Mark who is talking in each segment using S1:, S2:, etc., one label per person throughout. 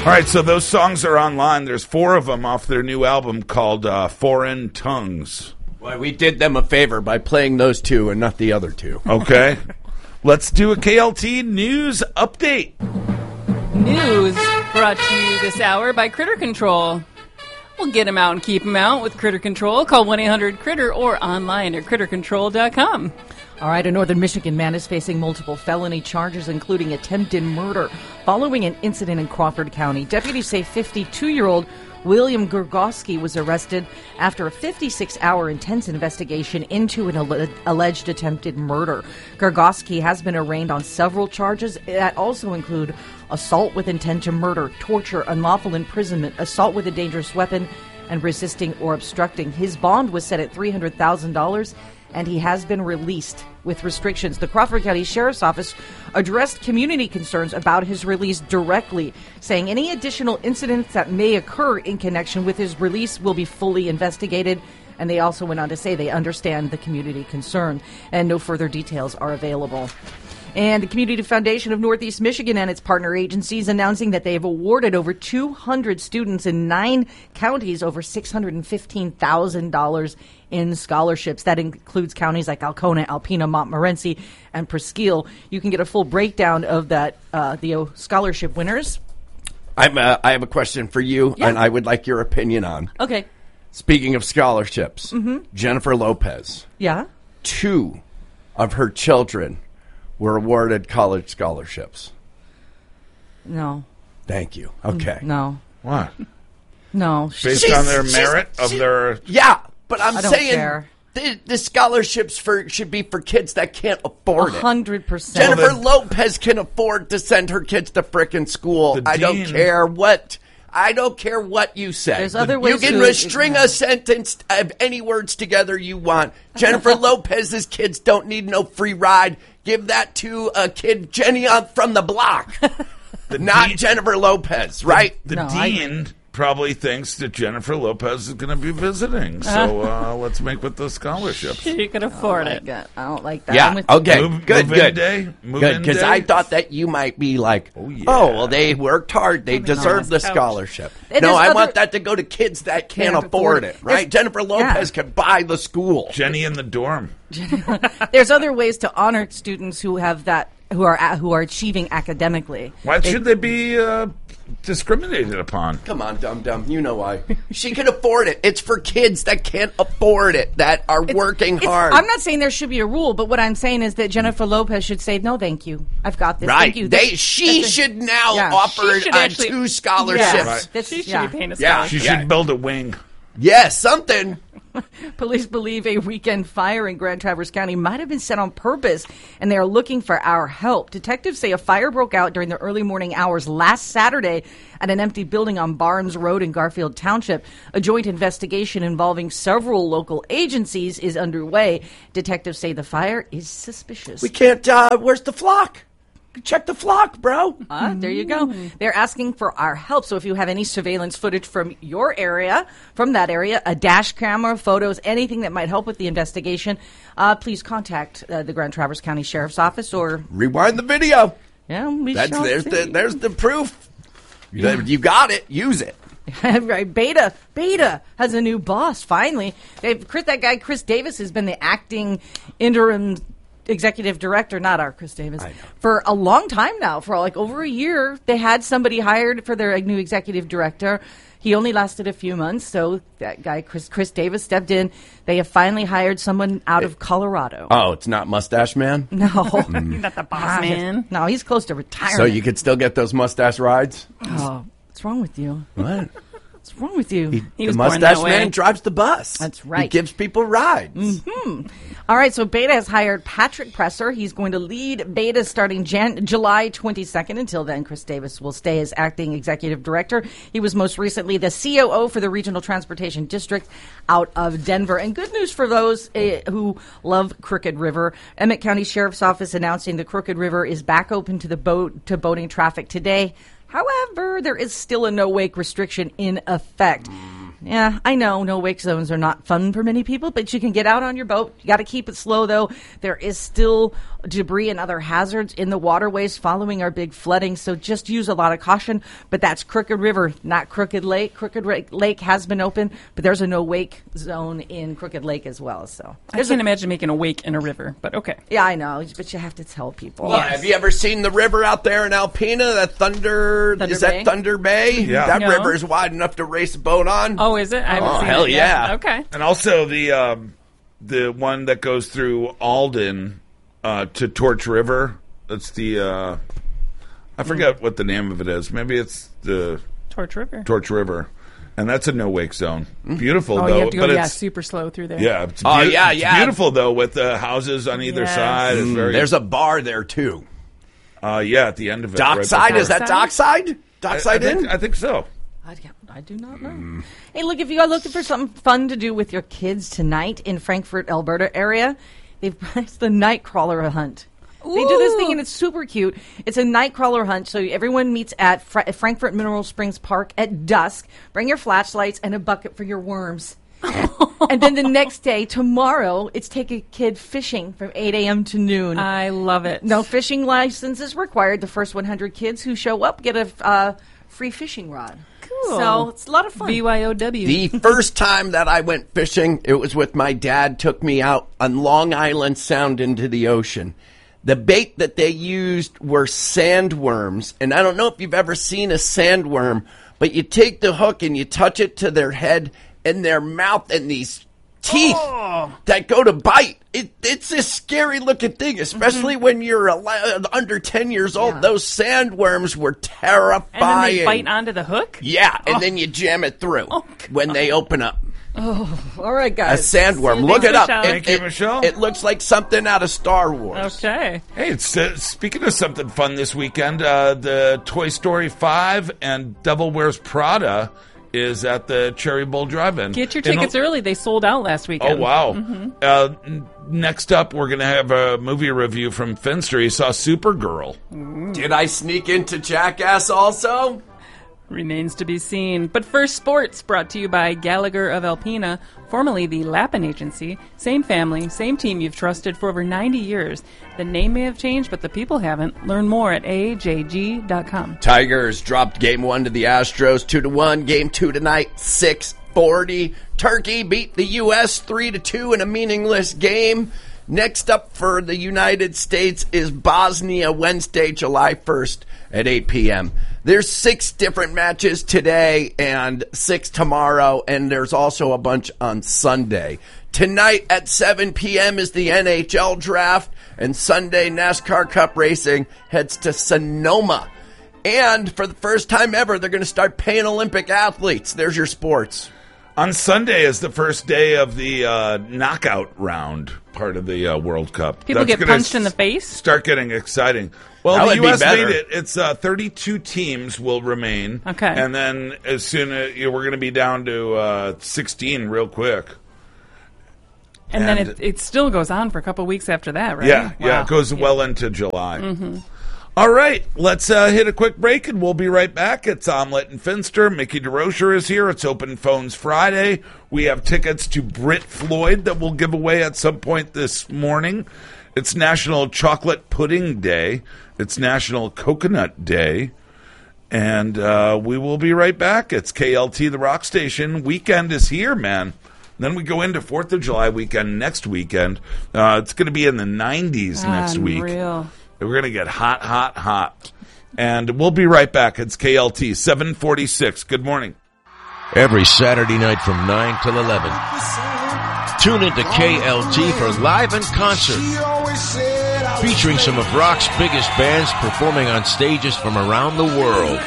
S1: All right, so those songs are online. There's 4 of them off their new album called Foreign Tongues.
S2: Well, we did them a favor by playing those 2 and not the other 2.
S1: Okay. Let's do a KLT news update.
S3: News brought to you this hour by Critter Control. We'll get them out and keep them out with Critter Control. Call 1-800-CRITTER or online at crittercontrol.com.
S4: All right, a northern Michigan man is facing multiple felony charges, including attempted murder, following an incident in Crawford County. Deputies say 52-year-old William Gorgosky was arrested after a 56-hour intense investigation into an alleged attempted murder. Gorgosky has been arraigned on several charges that also include assault with intent to murder, torture, unlawful imprisonment, assault with a dangerous weapon, and resisting or obstructing. His bond was set at $300,000, and he has been released with restrictions. The Crawford County Sheriff's Office addressed community concerns about his release directly, saying any additional incidents that may occur in connection with his release will be fully investigated. And they also went on to say they understand the community concern, and no further details are available. And the Community Foundation of Northeast Michigan and its partner agencies announcing that they have awarded over 200 students in 9 counties over $615,000 in scholarships. That includes counties like Alcona, Alpena, Montmorency, and Presqu'île. You can get a full breakdown of that, the scholarship winners.
S2: I have a question for you, and I would like your opinion on.
S4: Okay.
S2: Speaking of scholarships, Jennifer Lopez.
S4: Yeah?
S2: 2 of her children were awarded college scholarships.
S4: No.
S2: Thank you. Okay.
S4: No.
S1: What?
S4: No.
S1: Based on their merit of their...
S2: Yeah, but I'm
S4: I don't
S2: saying
S4: care.
S2: The scholarships should be for kids that can't afford it.
S4: 100%.
S2: Jennifer Lopez can afford to send her kids to frickin' school. I don't care what you say.
S4: There's other ways
S2: you can
S4: to
S2: string a sentence of any words together you want. Jennifer Lopez's kids don't need no free ride. Give that to a kid, Jenny from the block. Not Jennifer Lopez, right?
S1: The dean probably thinks that Jennifer Lopez is going to be visiting. So let's make with the scholarships.
S3: You can afford it.
S4: I don't like that.
S2: Yeah, okay, good.
S1: Day.
S2: Good, because I thought that you might be like, well, they worked hard. They deserve the scholarship. No, I want that to go to kids that can't afford it, right? Jennifer Lopez can buy the school.
S1: Jenny in the dorm.
S4: There's other ways to honor students who have that, who are achieving academically.
S1: Why should they be discriminated upon?
S2: Come on, dum-dum. You know why. She can afford it. It's for kids that can't afford it, that are working hard.
S4: I'm not saying there should be a rule, but what I'm saying is that Jennifer Lopez should say, no, thank you. I've got this.
S2: Right.
S4: Thank you.
S2: She should now offer 2 scholarships.
S4: Yes.
S1: Right.
S3: She should be paying a scholarship.
S1: She should build a wing.
S2: Yeah, something.
S4: Police believe a weekend fire in Grand Traverse County might have been set on purpose, and they are looking for our help. Detectives say a fire broke out during the early morning hours last Saturday at an empty building on Barnes Road in Garfield Township. A joint investigation involving several local agencies is underway. Detectives say the fire is suspicious.
S2: We can't, where's the flock? Check the flock, bro.
S4: There you go. They're asking for our help. So if you have any surveillance footage from your area, from that area, a dash camera, photos, anything that might help with the investigation, please contact the Grand Traverse County Sheriff's Office or...
S2: Rewind the video.
S4: Yeah,
S2: there's the proof. You got it. Use it.
S4: Right. Beta has a new boss, finally. That guy, Chris Davis, has been the acting interim executive director, not our Chris Davis, for a long time now, for like over a year. They had somebody hired for their new executive director. He only lasted a few months, so that guy, Chris Davis, stepped in. They have finally hired someone out of Colorado.
S2: Oh, it's not Mustache Man?
S4: No.
S3: Not the boss man.
S4: No, he's close to retirement.
S2: So you could still get those mustache rides?
S4: Oh, what's wrong with you?
S2: What?
S4: What's wrong with you?
S3: He was
S2: the
S3: born that
S2: Mustache
S3: way.
S2: Man drives the bus.
S4: That's right.
S2: He gives people rides.
S4: All right, so Beta has hired Patrick Presser. He's going to lead Beta starting July 22nd. Until then, Chris Davis will stay as acting executive director. He was most recently the COO for the Regional Transportation District out of Denver. And good news for those who love Crooked River. Emmett County Sheriff's Office announcing the Crooked River is back open to boating traffic today. However, there is still a no-wake restriction in effect. Yeah, I know no-wake zones are not fun for many people, but you can get out on your boat. You got to keep it slow, though. There is still debris and other hazards in the waterways following our big flooding, so just use a lot of caution. But that's Crooked River, not Crooked Lake. Crooked Lake has been open, but there's a no-wake zone in Crooked Lake as well. So
S3: I can't imagine making a wake in a river, but okay.
S4: Yeah, I know, but you have to tell people.
S2: Well, have you ever seen the river out there in Alpena? That Thunder
S4: Bay?
S2: that Thunder Bay?
S1: Yeah.
S2: That
S3: No.
S2: river is wide enough to race a boat on.
S3: Oh, is it? I haven't seen
S2: hell
S3: it yet.
S2: yeah.
S3: Okay.
S1: And also the one that goes through Alden to Torch River. That's the I forget what the name of it is. Maybe it's the
S3: Torch River.
S1: Torch River, and that's a no wake zone. Beautiful
S3: Oh,
S1: though,
S3: you have to go,
S1: but
S3: yeah,
S1: it's
S3: super slow through there.
S1: yeah, it's
S2: yeah.
S1: beautiful though with the houses on either
S3: Yes.
S1: side. It's very
S2: There's a bar there, too.
S1: yeah at the end of it.
S2: Dockside?
S1: right
S2: Is that
S3: Dockside?
S2: Dockside? Dockside Inn?
S1: I think so.
S4: I do not know. Hey, look, if you are looking for something fun to do with your kids tonight in Frankfurt, Alberta area, it's the Nightcrawler Hunt. They do this thing, and it's super cute. It's a Nightcrawler Hunt, so everyone meets at Frankfurt Mineral Springs Park at dusk. Bring your flashlights and a bucket for your worms. And then the next day, tomorrow, it's take a kid fishing from 8 a.m. to noon.
S3: I love it.
S4: No fishing license is required. The first 100 kids who show up get a free fishing rod.
S3: Cool.
S4: So it's a lot of fun.
S3: BYOW.
S2: The first time that I went fishing, it was with my dad, took me out on Long Island Sound into the ocean. The bait that they used were sandworms. And I don't know if you've ever seen a sandworm, but you take the hook and you touch it to their head and their mouth and these teeth that go to bite. It's a scary looking thing, especially when you're under 10 years old.
S4: Yeah.
S2: Those sandworms were terrifying.
S3: And then they bite onto the hook?
S2: Yeah, and then you jam it through when they open up.
S4: All right,
S2: A
S4: guys.
S2: sandworm.
S3: Thanks,
S2: Look it up.
S3: Michelle.
S1: Thank you, Michelle.
S2: It looks like something out of Star Wars.
S3: Okay.
S1: Hey, it's speaking of something fun this weekend, the Toy Story 5 and Devil Wears Prada is at the Cherry Bowl Drive-In.
S3: Get your tickets early. They sold out last weekend.
S1: Oh, wow. Next up, we're going to have a movie review from Finster. He saw Supergirl.
S2: Did I sneak into Jackass also?
S3: Remains to be seen. But first, sports, brought to you by Gallagher of Alpena, formerly the Lappin Agency. Same family, same team you've trusted for over 90 years. The name may have changed, but the people haven't. Learn more at ajg.com.
S2: Tigers dropped game 1 to the Astros 2-1. Game 2 tonight, 6:40. Turkey beat the U.S. 3-2 in a meaningless game. Next up for the United States is Bosnia, Wednesday, July 1st at 8 p.m. There's 6 different matches today and 6 tomorrow, and there's also a bunch on Sunday. Tonight at 7 p.m. is the NHL draft, and Sunday NASCAR Cup Racing heads to Sonoma. And for the first time ever, they're going to start paying Olympic athletes. There's your sports.
S1: On Sunday is the first day of the knockout round part of the World Cup.
S3: People
S1: That's
S3: get
S1: gonna
S3: punched in the face?
S1: Start getting exciting. Well,
S2: That
S1: the
S2: would be
S1: U.S.
S2: better.
S1: made it. It's 32 teams will remain.
S3: Okay.
S1: And then as soon as we're going to be down to 16 real quick.
S3: And then
S1: And-
S3: it still goes on for a couple weeks after that, right?
S1: Yeah,
S3: Wow.
S1: it goes well into July. All right, let's hit a quick break, and we'll be right back. It's Omelette and Finster. Mickey DeRocher is here. It's Open Phones Friday. We have tickets to Brit Floyd that we'll give away at some point this morning. It's National Chocolate Pudding Day. It's National Coconut Day. And we will be right back. It's KLT, the rock station. Weekend is here, man. Then we go into 4th of July weekend next weekend. It's going to be in the 90s next week.
S3: Unreal.
S1: We're going to get hot, hot, hot. And we'll be right back. It's KLT 746. Good morning.
S5: Every Saturday night from 9 till 11. Tune into KLT for Live in Concert, featuring some of rock's biggest bands performing on stages from around the world.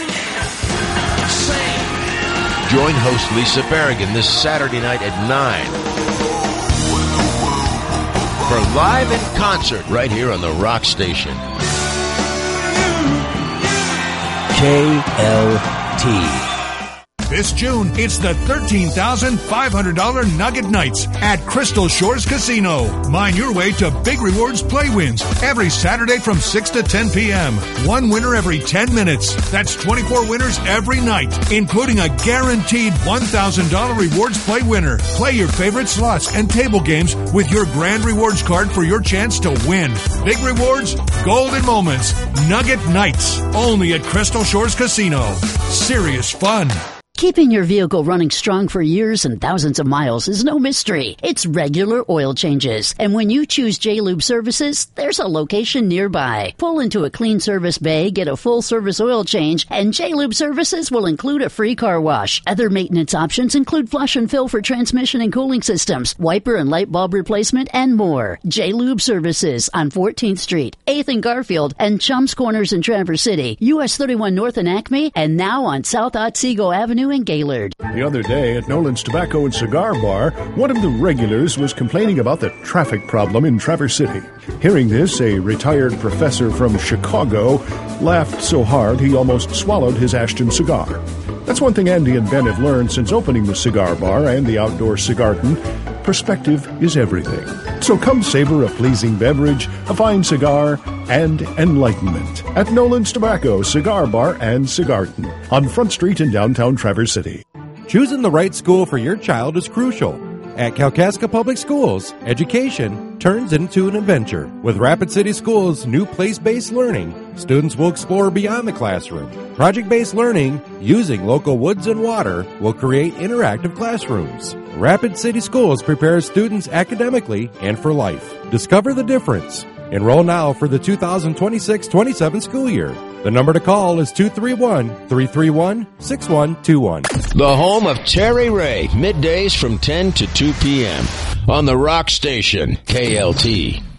S5: Join host Lisa Berrigan this Saturday night at 9 for Live in Concert right here on the Rock Station. KLT.
S6: This June, it's the $13,500 Nugget Nights at Crystal Shores Casino. Mine your way to big rewards play wins every Saturday from 6 to 10 p.m. One winner every 10 minutes. That's 24 winners every night, including a guaranteed $1,000 rewards play winner. Play your favorite slots and table games with your grand rewards card for your chance to win. Big rewards, golden moments, Nugget Nights, only at Crystal Shores Casino. Serious fun.
S7: Keeping your vehicle running strong for years and thousands of miles is no mystery. It's regular oil changes. And when you choose J-Lube Services, there's a location nearby. Pull into a clean service bay, get a full service oil change, and J-Lube Services will include a free car wash. Other maintenance options include flush and fill for transmission and cooling systems, wiper and light bulb replacement, and more. J-Lube Services on 14th Street, 8th and Garfield, and Chums Corners in Traverse City, US 31 North and Acme, and now on South Otsego Avenue in Gaylord.
S8: The other day at Nolan's Tobacco and Cigar Bar, one of the regulars was complaining about the traffic problem in Traverse City. Hearing this, a retired professor from Chicago laughed so hard he almost swallowed his Ashton cigar. That's one thing Andy and Ben have learned since opening the cigar bar and the outdoor cigarton. Perspective is everything. So come savor a pleasing beverage, a fine cigar, and enlightenment at Nolan's Tobacco, Cigar Bar, and Cigarton on Front Street in downtown Traverse City.
S9: Choosing the right school for your child is crucial. At Kalkaska Public Schools, education turns into an adventure. With Rapid City Schools' new place-based learning, students will explore beyond the classroom. Project-based learning, using local woods and water, will create interactive classrooms. Rapid City Schools prepares students academically and for life. Discover the difference. Enroll now for the 2026-27 school year. The number to call is 231-331-6121.
S5: The home of Terry Ray, middays from 10 to 2 p.m. on the Rock Station, KLT.